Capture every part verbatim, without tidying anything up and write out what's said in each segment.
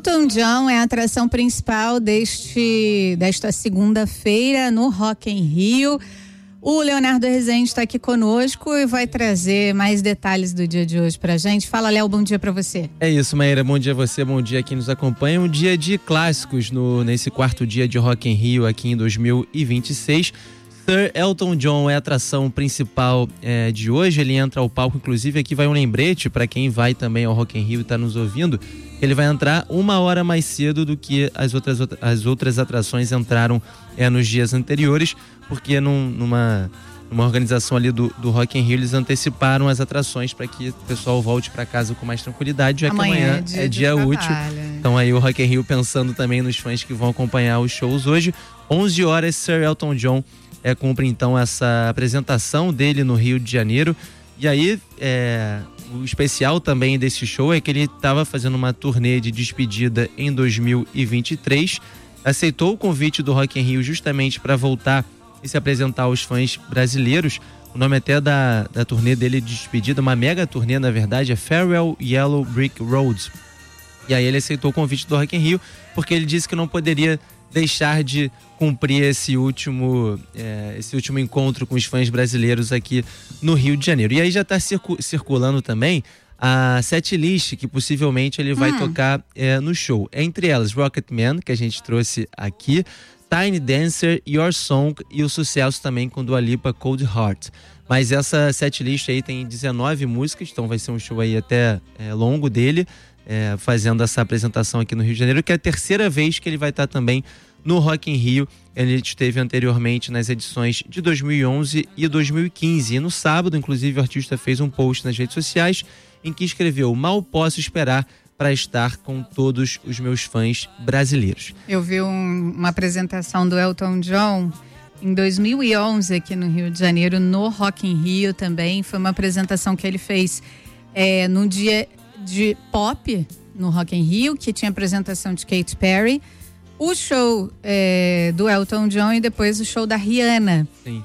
Elton John é a atração principal deste, desta segunda-feira no Rock in Rio. O Leonardo Rezende está aqui conosco e vai trazer mais detalhes do dia de hoje pra gente. Fala, Léo, bom dia pra você. É isso, Maíra, bom dia a você, bom dia a quem nos acompanha. Um dia de clássicos no, nesse quarto dia de Rock in Rio aqui em dois mil e vinte e seis. Sir Elton John é a atração principal é, de hoje. Ele entra ao palco, inclusive aqui vai um lembrete para quem vai também ao Rock in Rio e está nos ouvindo. Ele vai entrar uma hora mais cedo do que as outras, as outras atrações entraram é, nos dias anteriores, porque num, numa, numa organização ali do, do Rock in Rio eles anteciparam as atrações para que o pessoal volte para casa com mais tranquilidade, já amanhã que amanhã é dia, é dia útil. Então aí o Rock in Rio pensando também nos fãs que vão acompanhar os shows hoje. onze horas, Sir Elton John é, cumpre então essa apresentação dele no Rio de Janeiro. E aí, é, o especial também desse show é que ele estava fazendo uma turnê de despedida em dois mil e vinte e três, aceitou o convite do Rock in Rio justamente para voltar e se apresentar aos fãs brasileiros. O nome até da, da turnê dele de despedida, uma mega turnê na verdade, é Farewell Yellow Brick Road. E aí ele aceitou o convite do Rock in Rio porque ele disse que não poderia deixar de cumprir esse último, é, esse último encontro com os fãs brasileiros aqui no Rio de Janeiro. E aí já está circu- circulando também a setlist que possivelmente ele vai hum. tocar é, no show. Entre elas, Rocketman, que a gente trouxe aqui, Tiny Dancer, Your Song e o sucesso também com Dua Lipa, Cold Heart. Mas essa setlist aí tem dezenove músicas, então vai ser um show aí até é, longo dele, é, fazendo essa apresentação aqui no Rio de Janeiro, que é a terceira vez que ele vai estar também no Rock in Rio. Ele esteve anteriormente nas edições de dois mil e onze e dois mil e quinze. E no sábado, inclusive, o artista fez um post nas redes sociais em que escreveu: mal posso esperar para estar com todos os meus fãs brasileiros. Eu vi um, uma apresentação do Elton John em dois mil e onze aqui no Rio de Janeiro, no Rock in Rio também. Foi uma apresentação que ele fez é, num dia de pop no Rock in Rio, que tinha apresentação de Katy Perry, o show é, do Elton John e depois o show da Rihanna. Sim.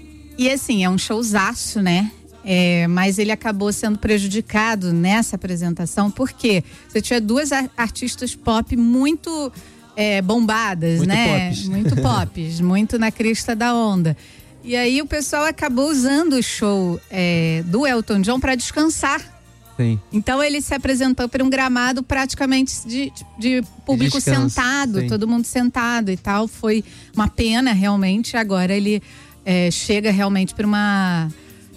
E assim, é um showzaço, né? É, mas ele acabou sendo prejudicado nessa apresentação porque você tinha duas artistas pop muito é, bombadas, muito né? Pops. Muito pops, muito na crista da onda. E aí o pessoal acabou usando o show é, do Elton John para descansar. Sim. Então ele se apresentou por um gramado praticamente de, de público Descanso, sentado, sim. todo mundo sentado e tal. Foi uma pena realmente. Agora ele é, chega realmente para uma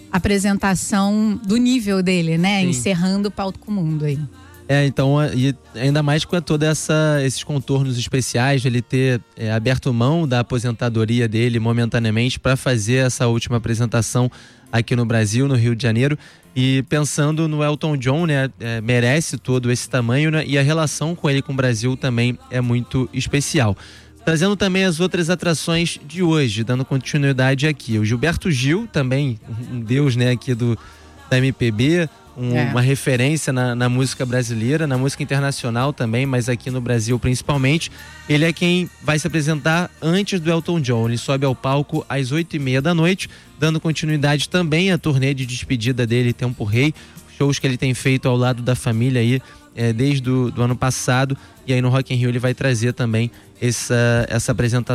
apresentação do nível dele, né? Sim. Encerrando o palco mundo aí. É, então, e ainda mais com toda essa esses contornos especiais, ele ter é, aberto mão da aposentadoria dele momentaneamente para fazer essa última apresentação aqui no Brasil, no Rio de Janeiro. E pensando no Elton John, né, é, merece todo esse tamanho, né, e a relação com ele com o Brasil também é muito especial. Trazendo também as outras atrações de hoje, dando continuidade aqui. O Gilberto Gil, também um deus, né, aqui do, da M P B, um, é. uma referência na, na música brasileira, na música internacional também, mas aqui no Brasil principalmente. Ele é quem vai se apresentar antes do Elton John. Ele sobe ao palco às oito e meia da noite, dando continuidade também à turnê de despedida dele, Tempo Rei, shows que ele tem feito ao lado da família aí, é, desde o do ano passado. E aí no Rock in Rio ele vai trazer também essa, essa apresentação